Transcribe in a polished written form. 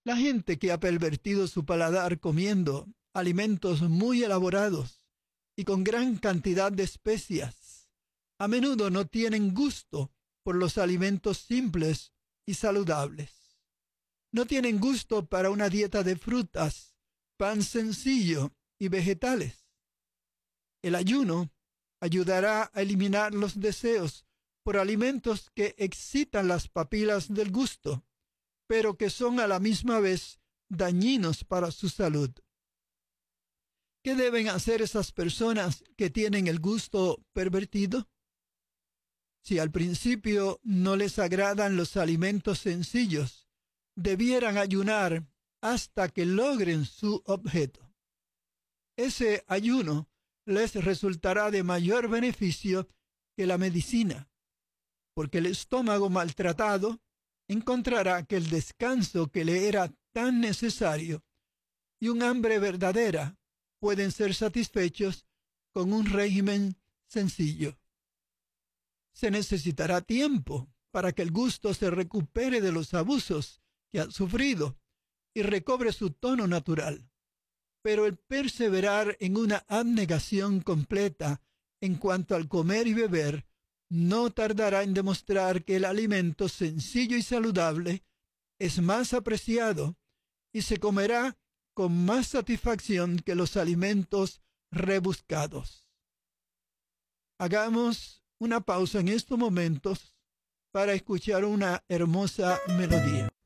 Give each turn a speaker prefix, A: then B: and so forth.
A: La gente que ha pervertido su paladar comiendo alimentos muy elaborados y con gran cantidad de especias, a menudo no tienen gusto por los alimentos simples y saludables. No tienen gusto para una dieta de frutas, pan sencillo y vegetales. El ayuno ayudará a eliminar los deseos por alimentos que excitan las papilas del gusto, pero que son a la misma vez dañinos para su salud. ¿Qué deben hacer esas personas que tienen el gusto pervertido? Si al principio no les agradan los alimentos sencillos, debieran ayunar hasta que logren su objeto. Ese ayuno les resultará de mayor beneficio que la medicina, porque el estómago maltratado encontrará que el descanso que le era tan necesario y un hambre verdadera pueden ser satisfechos con un régimen sencillo. Se necesitará tiempo para que el gusto se recupere de los abusos que ha sufrido y recobre su tono natural. Pero el perseverar en una abnegación completa en cuanto al comer y beber no tardará en demostrar que el alimento sencillo y saludable es más apreciado y se comerá con más satisfacción que los alimentos rebuscados. Hagamos una pausa en estos momentos para escuchar una hermosa melodía.